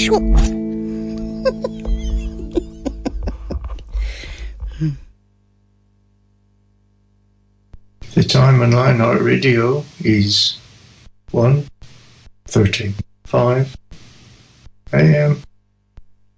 The time on Lionheart Radio is 1:35 a.m.